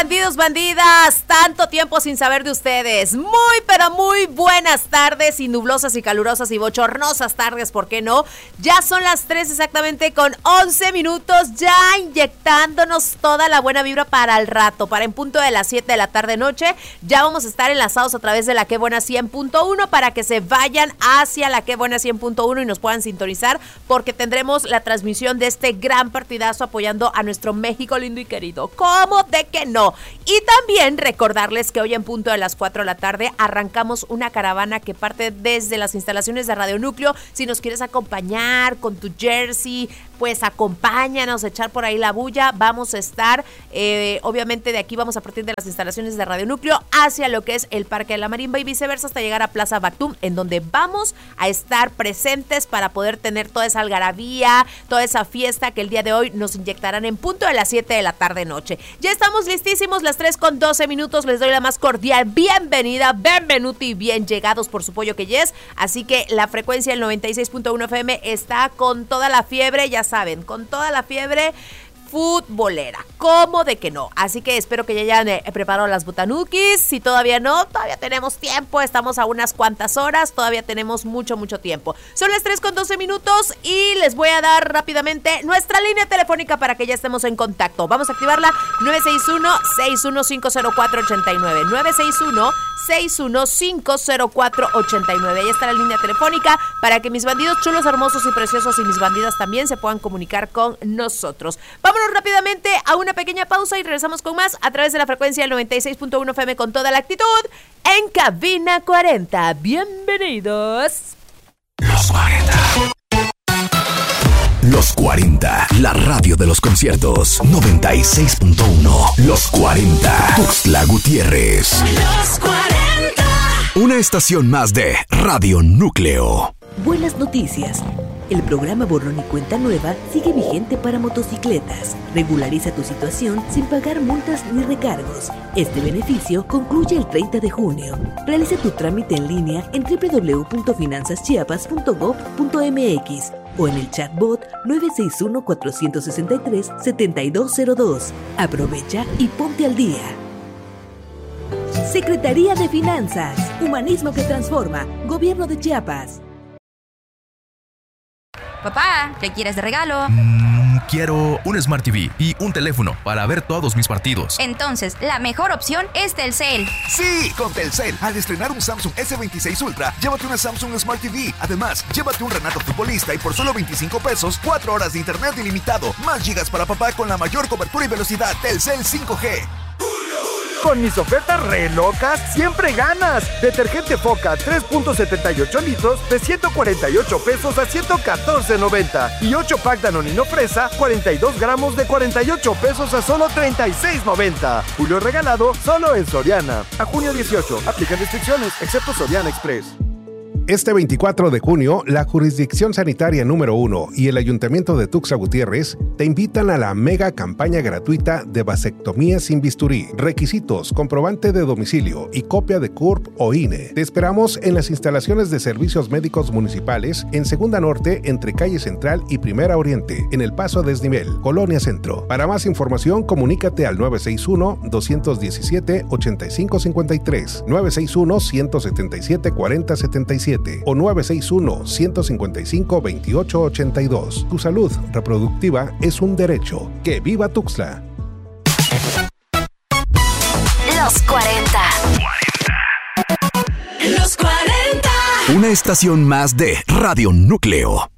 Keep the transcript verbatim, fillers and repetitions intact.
bandidos, bandidas? Tanto tiempo sin saber de ustedes. Muy, pero muy buenas tardes y nublosas y calurosas y bochornosas tardes, ¿por qué no? Ya son las tres exactamente con once minutos, ya inyectándonos toda la buena vibra para el rato, para en punto de las siete de la tarde noche. Ya vamos a estar enlazados a través de la Qué Buena cien punto uno para que se vayan hacia la Qué Buena cien punto uno y nos puedan sintonizar, porque tendremos la transmisión de este gran partidazo apoyando a nuestro México lindo y querido. ¿Cómo de que no? Y también recordarles que hoy en punto de las cuatro de la tarde arrancamos una caravana que parte desde las instalaciones de Radio Núcleo. Si nos quieres acompañar con tu jersey, pues acompáñanos a echar por ahí la bulla. Vamos a estar, eh, obviamente de aquí vamos a partir de las instalaciones de Radio Núcleo hacia lo que es el Parque de la Marimba y viceversa hasta llegar a Plaza Bactum, en donde vamos a estar presentes para poder tener toda esa algarabía, toda esa fiesta que el día de hoy nos inyectarán en punto de las siete de la tarde noche. Ya estamos listísimos, las tres con doce minutos. Les doy la más cordial bienvenida, benvenuti y bien llegados por su pollo que yes. Así que la frecuencia del noventa y seis punto uno F M está con toda la fiebre, ya saben, con toda la fiebre futbolera, ¿cómo de que no? Así que espero que ya hayan eh, preparado las butanukis. Si todavía no, todavía tenemos tiempo, estamos a unas cuantas horas, todavía tenemos mucho, mucho tiempo. Son las tres con doce minutos y les voy a dar rápidamente nuestra línea telefónica para que ya estemos en contacto. Vamos a activarla, nueve seis uno, seis uno cinco cero cuatro ocho nueve, nueve seis uno, seis uno cinco cero cuatro ocho nueve. Ahí está la línea telefónica para que mis bandidos chulos, hermosos y preciosos y mis bandidas también se puedan comunicar con nosotros. Vámonos rápidamente a una pequeña pausa y regresamos con más a través de la frecuencia del noventa y seis punto uno F M con toda la actitud en Cabina cuarenta. Bienvenidos. Los cuarenta. Los cuarenta, la radio de los conciertos. noventa y seis punto uno. Los cuarenta. Tuxtla Gutiérrez. Los cuarenta. Una estación más de Radio Núcleo. Buenas noticias. El programa Borrón y Cuenta Nueva sigue vigente para motocicletas. Regulariza tu situación sin pagar multas ni recargos. Este beneficio concluye el treinta de junio. Realiza tu trámite en línea en doble u doble u doble u punto finanzas chiapas punto gob punto m x o en el chatbot nueve seis uno, cuatro seis tres, siete dos cero dos. Aprovecha y ponte al día. Secretaría de Finanzas. Humanismo que transforma. Gobierno de Chiapas. Papá, ¿qué quieres de regalo? Mm, quiero un Smart T V y un teléfono para ver todos mis partidos. Entonces, la mejor opción es Telcel. Sí, con Telcel. Al estrenar un Samsung S veintiséis Ultra, llévate una Samsung Smart T V. Además, llévate un Renato Futbolista y por solo veinticinco pesos, cuatro horas de internet ilimitado. Más gigas para papá con la mayor cobertura y velocidad. Telcel cinco G. Con mis ofertas re locas, siempre ganas. Detergente Foca tres punto setenta y ocho litros de ciento cuarenta y ocho pesos a ciento catorce noventa. Y ocho pack Danonino Fresa, cuarenta y dos gramos de cuarenta y ocho pesos a solo treinta y seis noventa. Julio regalado solo en Soriana. A junio dieciocho. Aplican restricciones, excepto Soriana Express. Este veinticuatro de junio, la Jurisdicción Sanitaria número uno y el Ayuntamiento de Tuxtla Gutiérrez te invitan a la mega campaña gratuita de vasectomía sin bisturí. Requisitos: comprobante de domicilio y copia de C U R P o I N E. Te esperamos en las instalaciones de servicios médicos municipales en Segunda Norte, entre Calle Central y Primera Oriente, en el Paso a Desnivel, Colonia Centro. Para más información, comunícate al nueve seis uno, dos uno siete, ocho cinco cinco tres, nueve seis uno, uno siete siete, cuatro cero siete siete o nueve seis uno, uno cinco cinco, dos ocho ocho dos. Tu salud reproductiva es un derecho. ¡Que viva Tuxtla! Los cuarenta. Los cuarenta. Una estación más de Radio Núcleo.